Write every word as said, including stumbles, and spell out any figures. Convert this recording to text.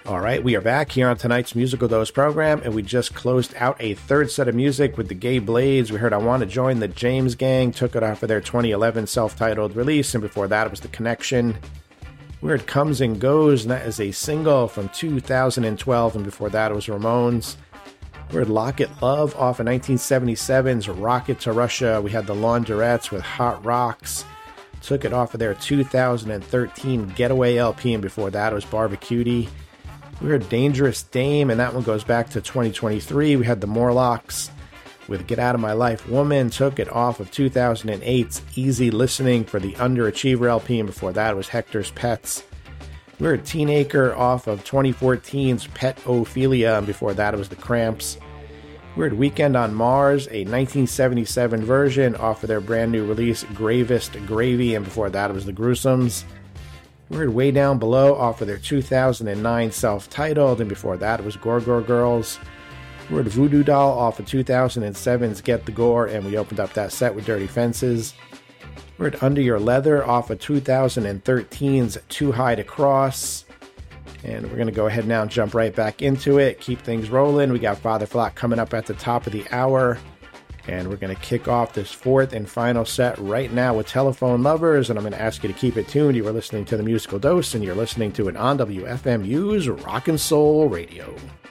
All right, we are back here on tonight's Musical Dose program, and we just closed out a third set of music with the Gay Blades. We heard I Want to Join the James Gang, took it off of their twenty eleven self-titled release, and before that it was The Connection. We heard Comes and Goes, and that is a single from two thousand twelve, and before that it was Ramones. We heard Lock It Love off of nineteen seventy-seven's Rocket to Russia. We had the Laundrettes with Hot Rocks. Took it off of their two thousand thirteen Getaway L P, and before that it was Barbecutie. We heard Dangerous Dame, and that one goes back to twenty twenty-three. We had the Morlocks with Get Out of My Life Woman. Took it off of two thousand eight's Easy Listening for the Underachiever L P, and before that it was Hector's Pets. We heard Teen Acre off of twenty fourteen's Pet Ophelia, and before that it was the Cramps. We heard Weekend on Mars, a nineteen seventy-seven version off of their brand new release Gravest Gravy, and before that it was the Gruesomes. We heard Way Down Below off of their two thousand nine self-titled, and before that it was Gore Gore Girls. We heard Voodoo Doll off of two thousand seven's Get the Gore, and we opened up that set with Dirty Fences. We heard Under Your Leather off of two thousand thirteen's Too High to Cross. And we're going to go ahead now and jump right back into it, keep things rolling. We got Father Flock coming up at the top of the hour. And we're going to kick off this fourth and final set right now with Telephone Lovers. And I'm going to ask you to keep it tuned. You are listening to The Musical Dose, and you're listening to it on W F M U's Rock and Soul Radio.